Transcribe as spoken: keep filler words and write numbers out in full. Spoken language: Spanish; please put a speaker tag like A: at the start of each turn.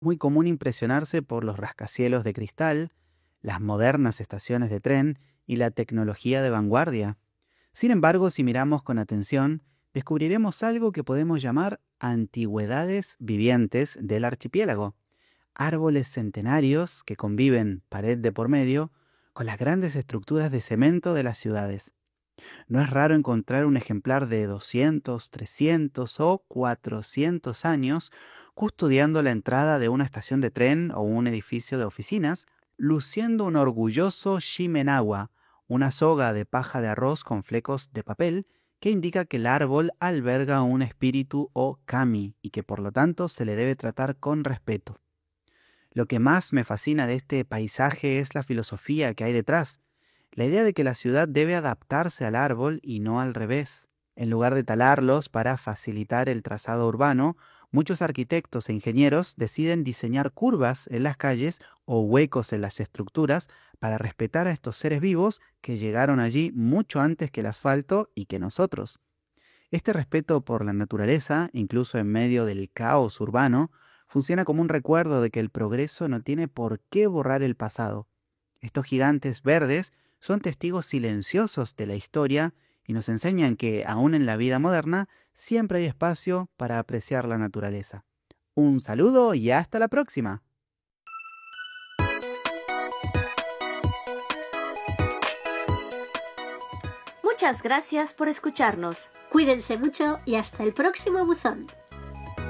A: Muy común impresionarse por los rascacielos de cristal, las modernas estaciones de tren y la tecnología de vanguardia. Sin embargo, si miramos con atención, descubriremos algo que podemos llamar antigüedades vivientes del archipiélago, árboles centenarios que conviven pared de por medio con las grandes estructuras de cemento de las ciudades. No es raro encontrar un ejemplar de doscientos, trescientos o cuatrocientos años custodiando la entrada de una estación de tren o un edificio de oficinas, luciendo un orgulloso shimenawa, una soga de paja de arroz con flecos de papel que indica que el árbol alberga un espíritu o kami y que por lo tanto se le debe tratar con respeto. Lo que más me fascina de este paisaje es la filosofía que hay detrás, la idea de que la ciudad debe adaptarse al árbol y no al revés. En lugar de talarlos para facilitar el trazado urbano, muchos arquitectos e ingenieros deciden diseñar curvas en las calles o huecos en las estructuras para respetar a estos seres vivos que llegaron allí mucho antes que el asfalto y que nosotros. Este respeto por la naturaleza, incluso en medio del caos urbano, funciona como un recuerdo de que el progreso no tiene por qué borrar el pasado. Estos gigantes verdes son testigos silenciosos de la historia y nos enseñan que, aún en la vida moderna, siempre hay espacio para apreciar la naturaleza. Un saludo y hasta la próxima.
B: Muchas gracias por escucharnos.
C: Cuídense mucho y hasta el próximo buzón.